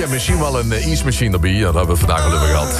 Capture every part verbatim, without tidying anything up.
en misschien wel een uh, ijsmachine erbij. Dat hebben we vandaag al over gehad.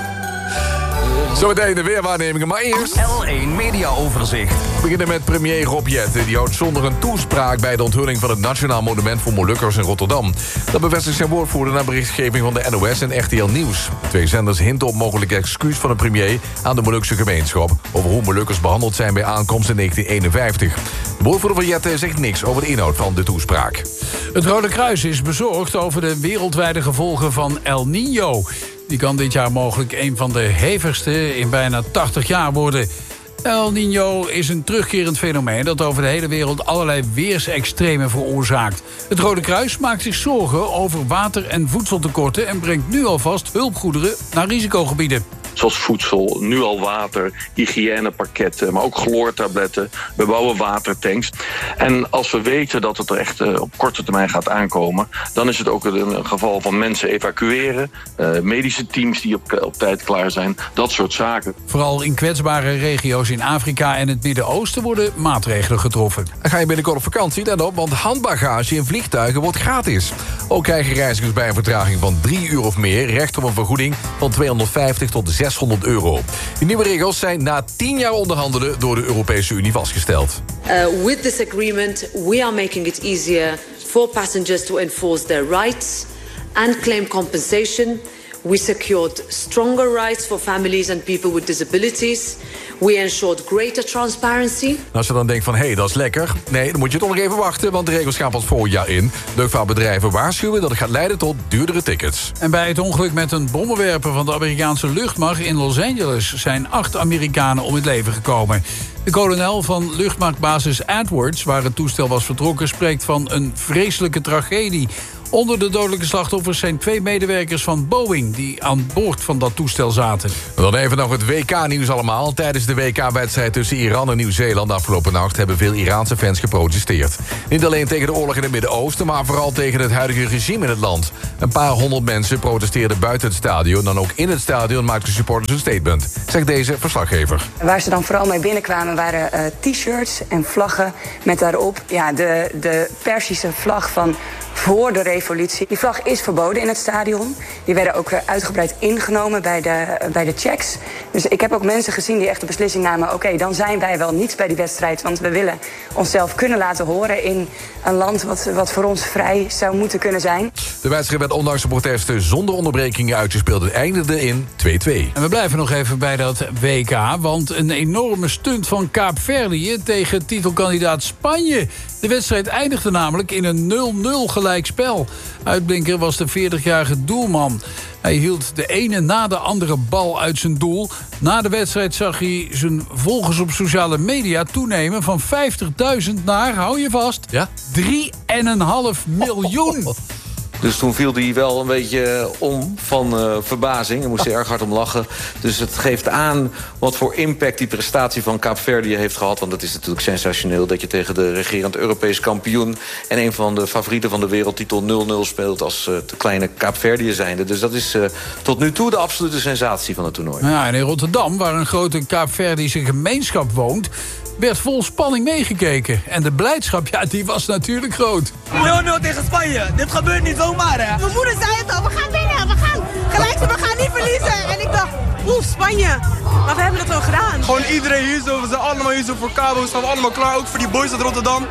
Zometeen de weerwaarnemingen, maar eerst... L één Mediaoverzicht. We beginnen met premier Rob Jetten. Die houdt zonder een toespraak bij de onthulling van het Nationaal Monument voor Molukkers in Rotterdam. Dat bevestigt zijn woordvoerder na berichtgeving van de N O S en R T L Nieuws. Twee zenders hinten op mogelijk excuus van de premier aan de Molukse gemeenschap over hoe Molukkers behandeld zijn bij aankomst in negentien eenenvijftig. De woordvoerder van Jetten zegt niks over de inhoud van de toespraak. Het Rode Kruis is bezorgd over de wereldwijde gevolgen van El Niño. Die kan dit jaar mogelijk een van de hevigste in bijna tachtig jaar worden. El Niño is een terugkerend fenomeen dat over de hele wereld allerlei weersextremen veroorzaakt. Het Rode Kruis maakt zich zorgen over water- en voedseltekorten en brengt nu alvast hulpgoederen naar risicogebieden. Zoals voedsel, nu al water, hygiënepakketten, maar ook chloortabletten. We bouwen watertanks. En als we weten dat het er echt uh, op korte termijn gaat aankomen, dan is het ook een, een geval van mensen evacueren, uh, medische teams die op, op tijd klaar zijn, dat soort zaken. Vooral in kwetsbare regio's in Afrika en het Midden-Oosten worden maatregelen getroffen. En ga je binnenkort op vakantie? Let op, want handbagage in vliegtuigen wordt gratis. Ook krijgen reizigers bij een vertraging van drie uur of meer recht op een vergoeding van tweehonderdvijftig tot zeshonderd euro. Die nieuwe regels zijn na tien jaar onderhandelen door de Europese Unie vastgesteld. Uh, with this agreement, we are making it easier for passengers to enforce their rights and claim compensation. We secured stronger rights for families and people with disabilities. We ensured greater transparency. En als je dan denkt van, hé, hey, dat is lekker. Nee, dan moet je toch nog even wachten, want de regels gaan pas volgend jaar in. Luchtvaartbedrijven waarschuwen dat het gaat leiden tot duurdere tickets. En bij het ongeluk met een bommenwerper van de Amerikaanse luchtmacht in Los Angeles zijn acht Amerikanen om het leven gekomen. De kolonel van luchtmachtbasis Edwards, waar het toestel was vertrokken, spreekt van een vreselijke tragedie. Onder de dodelijke slachtoffers zijn twee medewerkers van Boeing die aan boord van dat toestel zaten. Dan even nog het W K-nieuws allemaal. Tijdens de W K-wedstrijd tussen Iran en Nieuw-Zeeland afgelopen nacht hebben veel Iraanse fans geprotesteerd. Niet alleen tegen de oorlog in het Midden-Oosten, maar vooral tegen het huidige regime in het land. Een paar honderd mensen protesteerden buiten het stadion. Dan ook in het stadion maakten supporters een statement, zegt deze verslaggever. Waar ze dan vooral mee binnenkwamen waren uh, t-shirts en vlaggen met daarop ja, de, de Perzische vlag van voor de revolutie. Die vlag is verboden in het stadion. Die werden ook uitgebreid ingenomen bij de, bij de checks. Dus ik heb ook mensen gezien die echt de beslissing namen, oké, okay, dan zijn wij wel niet bij die wedstrijd, want we willen onszelf kunnen laten horen in een land wat, wat voor ons vrij zou moeten kunnen zijn. De wedstrijd werd ondanks de protesten zonder onderbrekingen uitgespeeld en eindigde in twee-twee. En we blijven nog even bij dat W K, want een enorme stunt van Kaapverdië tegen titelkandidaat Spanje. De wedstrijd eindigde namelijk in een nul nul gelijkspel. Uitblinker was de veertigjarige doelman. Hij hield de ene na de andere bal uit zijn doel. Na de wedstrijd zag hij zijn volgers op sociale media toenemen van vijftigduizend naar, hou je vast, ja? drie komma vijf miljoen. Dus toen viel hij wel een beetje om van uh, verbazing. Hij moest er erg hard om lachen. Dus het geeft aan wat voor impact die prestatie van Kaapverdië heeft gehad. Want het is natuurlijk sensationeel dat je tegen de regerend Europees kampioen en een van de favorieten van de wereldtitel nul nul speelt als uh, de kleine Kaapverdië zijnde. Dus dat is uh, tot nu toe de absolute sensatie van het toernooi. Ja, en in Rotterdam, waar een grote Kaapverdische gemeenschap woont, werd vol spanning meegekeken. En de blijdschap, ja, die was natuurlijk groot. nul nul tegen Spanje. Dit gebeurt niet zomaar, hè? Mijn moeder zei het al, we gaan winnen, we gaan gelijk, we gaan niet verliezen. En ik dacht, oeh, Spanje. Maar we hebben het wel gedaan. Gewoon iedereen hier zo, we zijn allemaal hier zo voor Cabo, we staan allemaal klaar, ook voor die boys uit Rotterdam.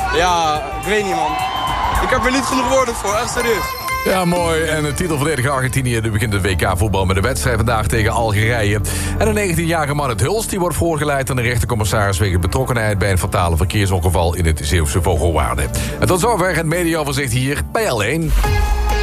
Ja, ik weet niet, man. Ik heb er niet genoeg woorden voor, echt serieus. Ja, mooi. En de titelverdediger Argentinië begint het W K-voetbal met de wedstrijd vandaag tegen Algerije. En de negentienjarige Marit Huls die wordt voorgeleid aan de rechtercommissaris wegens betrokkenheid bij een fatale verkeersongeval in het Zeeuwse Vogelwaarde. En tot zover het mediaoverzicht hier bij L één.